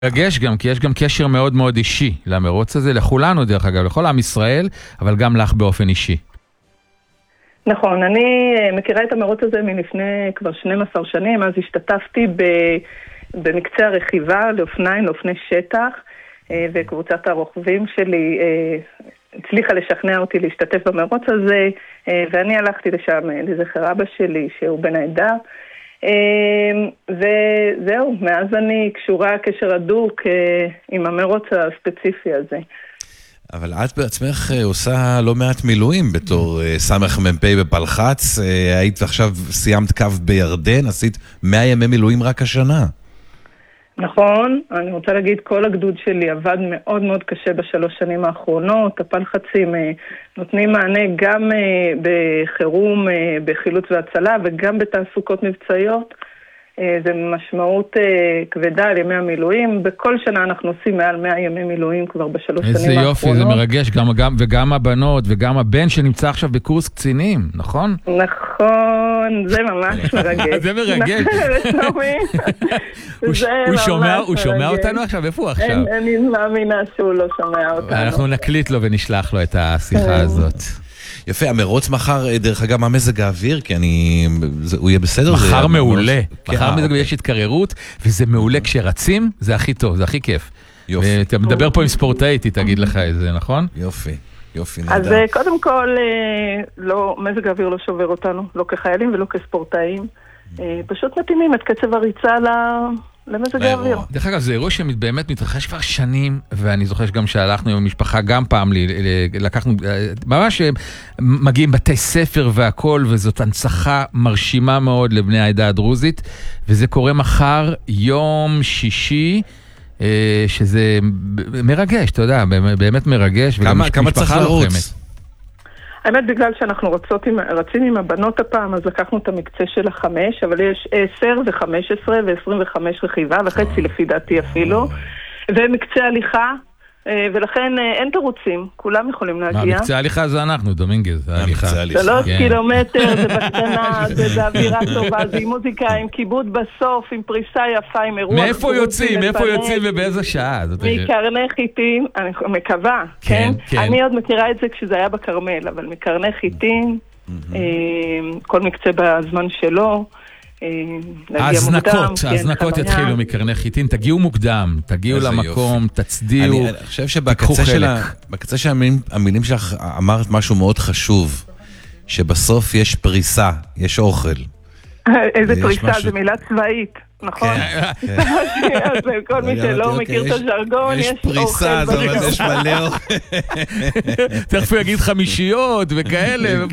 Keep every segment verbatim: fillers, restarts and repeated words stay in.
מרגש גם, כי יש גם קשר מאוד מאוד אישי למרוץ הזה, לכולנו דרך אגב, לכל עם ישראל, אבל גם לך באופן אישי. נכון, אני מכירה את המרוץ הזה מלפני כבר שנים עשר שנים, אז השתתפתי במקצה הרכיבה לאופניים, לאופני שטח, וקבוצת הרוכבים שלי הצליחה לשכנע אותי להשתתף במרוץ הזה, ואני הלכתי לשם לזכר אבא שלי, שהוא בן העדה, וזהו, מאז אני קשורה קשר הדוק עם המרוץ הספציפי הזה. אבל את בעצמך עושה לא מעט מילואים בתור סמך מ"פ בפלחץ, היית עכשיו סיימת קו בירדן, עשית מאה ימי מילואים רק השנה. נכון, אני רוצה להגיד, כל הגדוד שלי עבד מאוד מאוד קשה בשלוש שנים האחרונות, הפלחצים נותנים מענה גם בחירום, בחילוץ והצלה וגם בתעסוקות מבצעיות, זה משמעות כבדה על ימי המילואים, בכל שנה אנחנו עושים מעל מאה ימי מילואים כבר בשלוש שנים האחרונות. איזה יופי, זה מרגש, גם, גם, וגם הבנות וגם הבן שנמצא עכשיו בקורס קצינים, נכון? נכון, זה ממש מרגש. זה מרגש. הוא שומע אותנו עכשיו? איפה הוא עכשיו? אני מאמינה שהוא לא שומע אותנו. אנחנו נקליט לו ונשלח לו את השיחה הזאת. יפה, המרוץ מחר, דרך אגב, מה מזג האוויר? כי אני... הוא יהיה בסדר? מחר מעולה. מחר מזג יש התקררות, וזה מעולה כשרצים, זה הכי טוב, זה הכי כיף. יופי. אתה מדבר פה עם ספורטאית, היא תגיד לך את זה, נכון? יופי, יופי, נהדר. אז קודם כל, מזג האוויר לא שובר אותנו, לא כחיילים ולא כספורטאים. פשוט מתאימים את קצב הריצה למזג האוויר. דרך אגב, זה אירוע שבאמת מתרחש כבר שנים, ואני זוכר שגם שהלכנו עם המשפחה גם פעם, לקחנו, ממש מגיעים בתי ספר והכל, וזאת הנצחה מרשימה מאוד לבני העדה הדרוזית, וזה קורה מחר, יום שישי, שזה מרגש, אתה יודע, באמת מרגש, וגם משפחה לוחמת. האמת, בגלל שאנחנו רצות עם, רצים עם הבנות הפעם, אז לקחנו את המקצה של החמש, אבל יש עשר וחמש עשרה ועשרים וחמש רכיבה, וחצי לפי דעתי אפילו, ומקצה הליכה, ולכן אין תירוצים, כולם יכולים להגיע. מה, מקצה הליכה זה אנחנו, דומינגז, ההליכה. שלוש קילומטר, זה בקטנה, זה באווירה טובה, זה עם מוזיקה, עם כיבוד בסוף, עם פריסה יפה, עם אירוע. מאיפה יוצאים, מאיפה יוצאים ובאיזה שעה? מקרני חיטים, אני מקווה, כן? אני עוד מכירה את זה כשזה היה בקרמל, אבל מקרני חיטים, כל מקצה בזמן שלו, ההזנקות, ההזנקות יתחילו מקרני חיטין, תגיעו מוקדם, תגיעו למקום, תצדיעו, אני חושב שבקצה של המילים שלך אמרת משהו מאוד חשוב, שבסוף יש פריסה, יש אוכל. איזה פריסה, זו מילה צבאית, נכון? אז כל מי שלא מכיר את הז'רגון, יש פריסה, זאת אומרת, יש מלא אוכל. תכף הוא יגיד חמישיות וכאלה,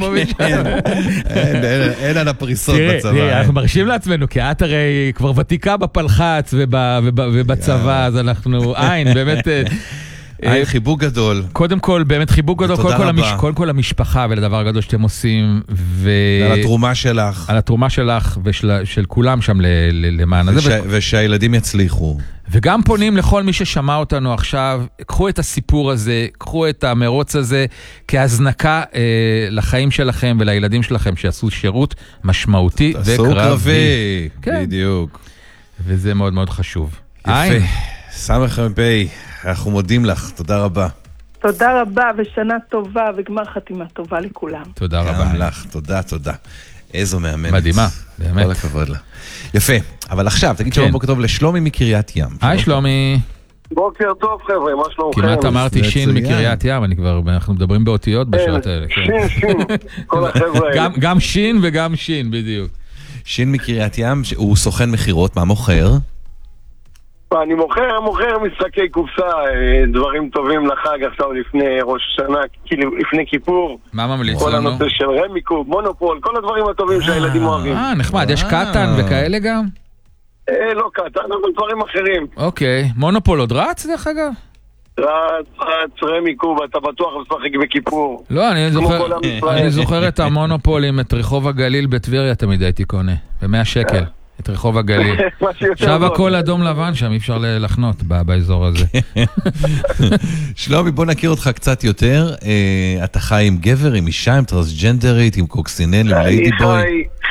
אין על הפריסות בצבא. תראה, אנחנו מרשים לעצמנו, כי את הרי כבר ותיקה בפלחץ ובצבא, אז אנחנו, אין, באמת... אין, חיבוק גדול. קודם כל, באמת חיבוק גדול, קודם כל המשפחה ולדבר הגדול שאתם עושים. על התרומה שלך. על התרומה שלך ושל כולם שם למען הזה. ושהילדים יצליחו. וגם פונים לכל מי ששמע אותנו עכשיו, קחו את הסיפור הזה, קחו את המרוץ הזה, כהזנקה לחיים שלכם ולילדים שלכם, שעשו שירות משמעותי וקרבי. עשו קרבי, בדיוק. וזה מאוד מאוד חשוב. יפה, סמך מ"פ. אנחנו מודים לך, תודה רבה. תודה רבה, ושנה טובה, וגמר חתימה טובה לכולם. תודה רבה. גם לך, תודה, תודה. איזו מאמנת. מדהימה, באמת. כל הכבוד לה. יפה, אבל עכשיו, תגיד שלום בוקר טוב לשלומי מקריית ים. היי שלומי. בוקר טוב חבר'ה, מה שלומכם? כמעט אמרתי שין מקריית ים, אני כבר, אנחנו מדברים באותיות בשעות האלה. שין, שין, כל החבר'ה האלה. גם שין וגם שין, בדיוק. שין מקריית ים, הוא סוכן מחירות, מה מוכר? אני מוכר, מוכר משחקי קופסה, דברים טובים לחג עכשיו לפני ראש השנה, לפני כיפור. מה ממליץ לנו? כל הנושא של רמיקוב, מונופול, כל הדברים הטובים שהילדים אוהבים. אה, נחמד, יש קטן וכאלה גם? אה, לא קטן, אבל דברים אחרים. אוקיי, מונופול עוד רץ דרך אגב? רץ, רץ, רמיקוב, אתה בטוח לשחק בכיפור. לא, אני זוכר את המונופולים, את רחוב הגליל בטבריה תמיד הייתי קונה, ב-מאה שקל. את רחוב הגליל. עכשיו הכל אדום לבן שם, אי אפשר לחנות באזור הזה. שלומי, בוא נכיר אותך קצת יותר. אתה חי עם גבר, עם אישה, עם טרנסג'נדרית, עם קוקסינל, עם ליידי בוי. אני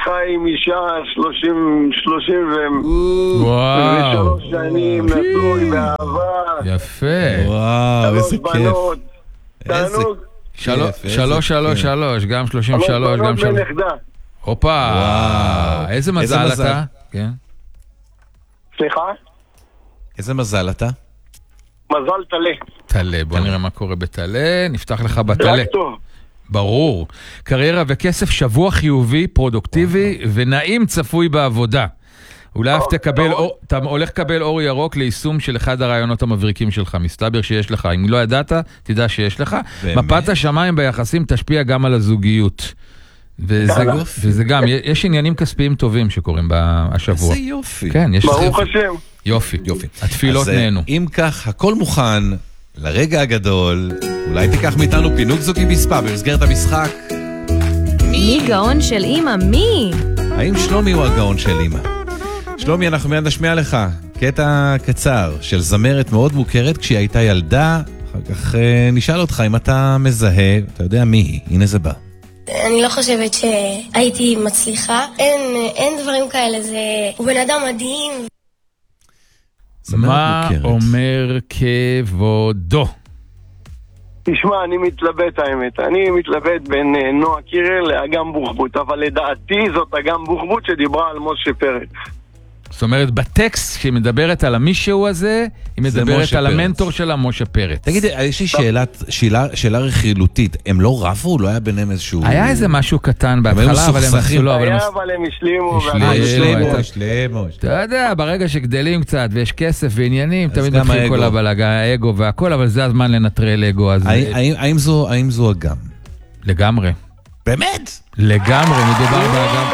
חי עם אישה שלושים, שלושים וואו. ושלוש שנים, נשוי באהבה. יפה. וואו, איזה שלוש כיף. בנות. איזה תענוג. שלוש, איזה שלוש, שלוש, כיף. שלוש, גם שלושים שלוש ושלוש, גם בנות שלוש. ונכדה. הופה, וואו. איזה איזה מזל מזל. אתה. כן. סליחה? איזה מזל אתה? מזל תלה. תלה, בוא נראה מה קורה בתלה, נפתח לך בתלה. רק טוב. ברור. קריירה וכסף, שבוע חיובי, פרודוקטיבי ונעים צפוי בעבודה. אולי אף תקבל, אור- אתה הולך לקבל אור ירוק ליישום של אחד הרעיונות המבריקים שלך. מסתבר שיש לך. אם לא ידעת, תדע שיש לך. באמת? מפת השמיים ביחסים תשפיע גם על הזוגיות. וזה, יופי. וזה גם, יש עניינים כספיים טובים שקורים השבוע. איזה יופי. כן, יש ברוך השם. יופי. יופי. התפילות אז, אה, נהנו. אם כך, הכל מוכן לרגע הגדול, אולי תיקח מאיתנו פינוק זוגי בספה במסגרת המשחק. מי גאון של אמא? מי? האם שלומי הוא הגאון של אמא? שלומי, אנחנו מיד נשמיע לך קטע קצר של זמרת מאוד מוכרת כשהיא הייתה ילדה. אחר כך אה, נשאל אותך אם אתה מזהה, אתה יודע מי היא. הנה זה בא. אני לא חושבת שהייתי מצליחה. אין, אין דברים כאלה, זה... הוא בן אדם מדהים. זמרת מה מוכרת. אומר כבודו? תשמע, אני מתלבט האמת. אני מתלבט בין אה, נועה קירל לאגם בוחבוט, אבל לדעתי זאת אגם בוחבוט שדיברה על משה פרץ. זאת אומרת, בטקסט שהיא מדברת על המישהו הזה, היא זה מדברת משה על פרץ. המנטור שלה, משה פרץ. תגיד, יש לי שאלת, שאלה, שאלה רכילותית. הם לא רבו? לא היה ביניהם איזשהו... היה איזה משהו קטן בהתחלה, היו אבל הם מסוכסכים. עשו לו, אבל הם היה, עשו... אבל הם השלימו. השלימו. אה, והכל שלמו, בסדר. הייתה- שלמו. אתה יודע, ברגע שגדלים קצת ויש כסף ועניינים, אז תמיד גם מתחיל האגו. כל הבלגה, האגו והכל, אבל זה הזמן לנטרל אגו, אז האם- האם- האם זו- האם זו אגם? לגמרי. באמת? לגמרי, מדובר באגם.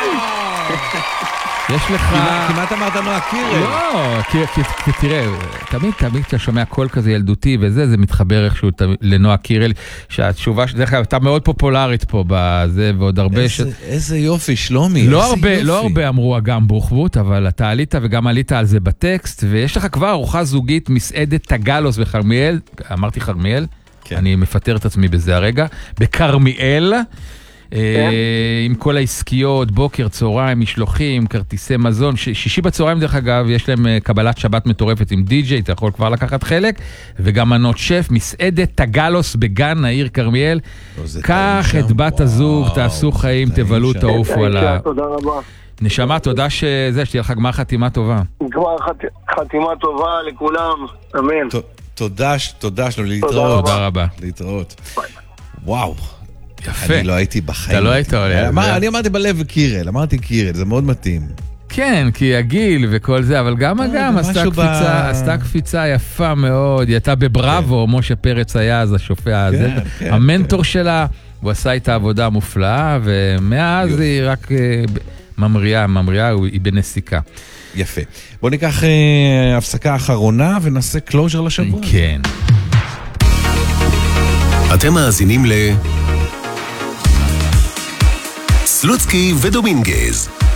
יש לך... כמעט- כמעט אמרת נועה קירל. לא, כי, כי, כי תראה, תמיד תמיד כשאתה שומע קול כזה ילדותי וזה, זה מתחבר איכשהו תמיד לנועה קירל, שהתשובה שדרך כלל הייתה מאוד פופולרית פה בזה, ועוד הרבה ש... איזה- איזה יופי, שלומי. לא איזה הרבה, יופי. לא הרבה אמרו אגם בוחבוט, אבל אתה עלית וגם עלית על זה בטקסט, ויש לך כבר ארוחה זוגית מסעדת תגלוס בכרמיאל, אמרתי כרמיאל, כן. אני מפטר את עצמי בזה הרגע, בכרמיאל, אה, עם כל העסקיות, בוקר, צהריים, משלוחים, כרטיסי מזון, ש- שישי בצהריים דרך אגב, יש להם אה, קבלת שבת מטורפת עם די-ג'יי, אתה יכול כבר לקחת חלק, וגם מנות שף, מסעדת תגלוס בגן העיר כרמיאל, לא, זה קח טעים את שם. בת הזוג, וואו, תעשו זה חיים, טעים תבלו, שם. תעופו על ה... האישה, תודה רבה. נשמה, תודה שזה, שתהיה לך גמר חתימה טובה. כבר חת- חתימה טובה לכולם, אמן. ת- תודה, ש- תודה שלו, תודה להתראות. תודה רבה. להתראות. וואו. יפה. אני לא הייתי בחיים. אתה לא היית עולה. אמר- זה- אני אמרתי בלב קירל, אמרתי קירל, זה מאוד מתאים. כן, כי הגיל וכל זה, אבל גם אה, אגם זה עשתה משהו קפיצה, ב- עשתה קפיצה יפה מאוד, היא הייתה בבראבו, משה פרץ היה אז השופע הזה, כן, המנטור שלה, הוא עשה איתה עבודה מופלאה, ומאז יופי. היא רק אה, ב- ממריאה, ממריאה, הוא- היא בנסיקה. יפה. בוא ניקח אה, הפסקה אחרונה ונעשה קלוז'ר לשבוע. כן. אתם מאזינים ל... סלוצקי ודומינגז.